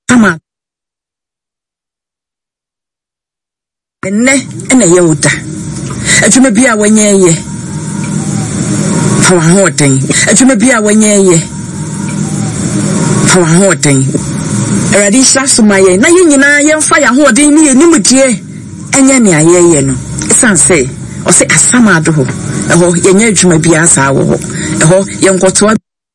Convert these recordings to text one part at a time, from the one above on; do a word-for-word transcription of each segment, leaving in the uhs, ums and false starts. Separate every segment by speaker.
Speaker 1: ama enne ene ye uda adwuma bia wanye ye fa wa hoden adwuma bia wanye ye fa wa hoden eradi shasumaye na ye nyina ye mfa ya hoden ni enimdie enye ne ayeye no isanse o se asama do ho eho yenye adwuma bia sa wo ho eho ye nkoto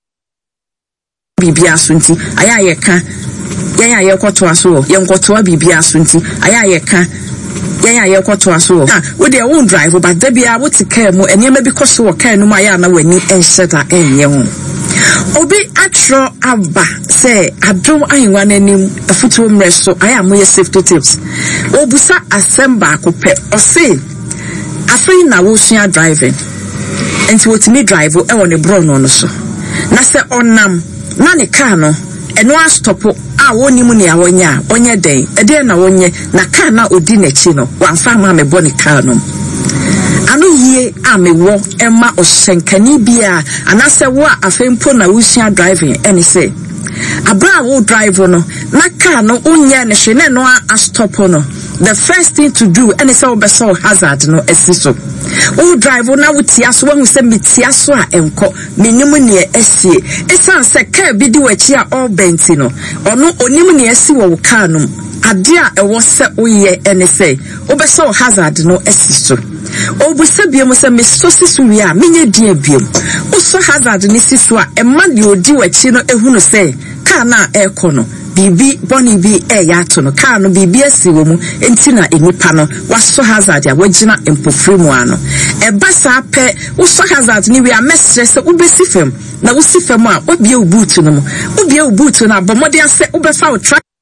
Speaker 1: bibia sunti aya ye ka yen aye kwoto aso yen kwoto bibia sunti aya ye ka yen aye kwoto aso ah we dey won drive but da bia wo ti car mu enema bi koso wo car no ma ya na wani ensheta enye ho obi atro aba say adom ayenwa nanim afutuo mreso aya moye safety tips obusa asemba akopɛ o say afei na wo sua driving enti wotimi drive e won ne bro no no so na se onam na ne car no eno a stop a woni mu ne awonya onye den e de na wonye na car na odi na chi no wanfa ma me bo ne car no anu yie a me wo ema ohyenkani bia anase wo afempo na wusia driving ene say abra wo drive no na car no onye ne hwe ne no a stop no the first thing to do ene say obeso hazard no esiso o drive na wutia so wahu se metia so a enko menyum ne esie esan se car bi di wachi a all benti no ono onim ne esi wo car no ade a ewo se oye ene say obeso hazard no esiso obusa biom se meso sisu wi a menye die biom oso hazard ni sisu a emma de odi wachi no ehunu se car na eko no bibi boni bi e ya to no car no bibi asi wo mu enti na enipa no waso hazard ya wagina empofri mu ano e basa pe waso hazard ni wi a mesre se ubesi fam na usi fam a obie ubutu no mu obie ubutu na bomode ase ubefa o